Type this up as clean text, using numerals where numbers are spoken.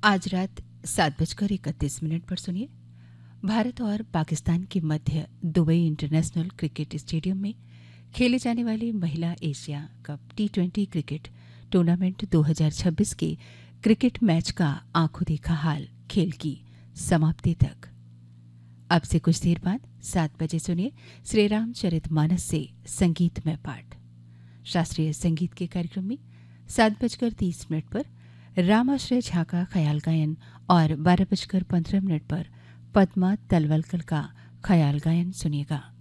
आज रात 7:31 पर सुनिए भारत और पाकिस्तान के मध्य दुबई इंटरनेशनल क्रिकेट स्टेडियम में खेले जाने वाले महिला Asia cup T20 cricket tournament 2026 के क्रिकेट मैच का आंखों देखा हाल खेल की समाप्ति तक। अब से कुछ देर बाद 7 बजे सुनिए श्री रामचरितमानस से संगीतमय पाठ। शास्त्रीय संगीत के कार्यक्रम में 7:30 पर रामाश्रय झा का ख्याल गायन और 12:15 पर पद्मा तलवलकर का ख्याल गायन सुनिएगा।